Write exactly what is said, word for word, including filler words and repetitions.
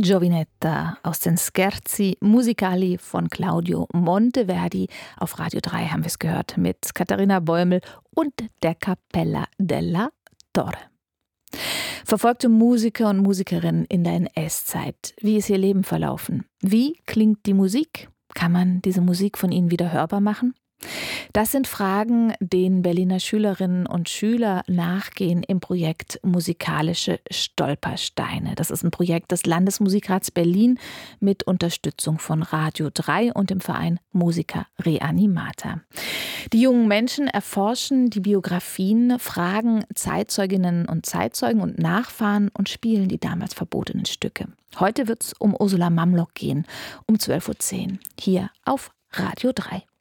Giovinetta aus den Scherzi musicali von Claudio Monteverdi. Auf Radio drei haben wir es gehört mit Katharina Bäumel und der Cappella della Torre. Verfolgte Musiker und Musikerinnen in der N S-Zeit. Wie ist ihr Leben verlaufen? Wie klingt die Musik? Kann man diese Musik von ihnen wieder hörbar machen? Das sind Fragen, denen Berliner Schülerinnen und Schüler nachgehen im Projekt Musikalische Stolpersteine. Das ist ein Projekt des Landesmusikrats Berlin mit Unterstützung von Radio drei und dem Verein Musica Reanimata. Die jungen Menschen erforschen die Biografien, fragen Zeitzeuginnen und Zeitzeugen und Nachfahren und spielen die damals verbotenen Stücke. Heute wird es um Ursula Mamlock gehen, um zwölf Uhr zehn, hier auf Radio drei.